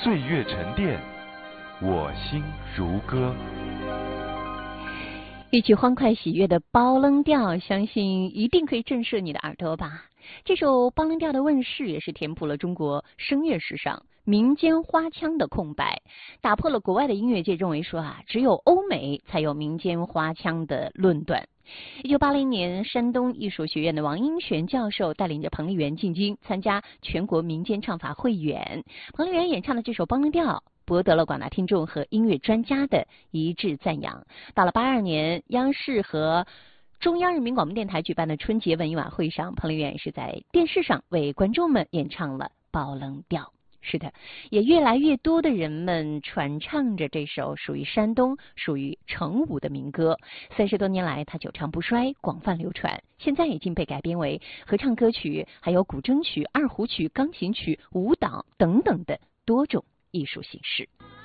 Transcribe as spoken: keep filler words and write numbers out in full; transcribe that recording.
岁月沉淀，我心如歌。 一曲欢快喜悦的包楞调，相信一定可以震慑你的耳朵吧。这首包楞调的问世，也是填补了中国声乐史上民间花腔的空白，打破了国外的音乐界认为说啊，只有欧美才有民间花腔的论断。一九八零年，山东艺术学院的王英璇教授带领着彭丽媛进京参加全国民间唱法汇演，彭丽媛演唱的这首包楞调博得了广大听众和音乐专家的一致赞扬。到了八二年，央视和中央人民广播电台举办的春节文艺晚会上，彭丽媛也是在电视上为观众们演唱了包楞调。是的，也越来越多的人们传唱着这首属于山东、属于成武的民歌。三十多年来，它久唱不衰，广泛流传。现在已经被改编为合唱歌曲，还有古筝曲、二胡曲、钢琴曲、舞蹈等等的多种艺术形式。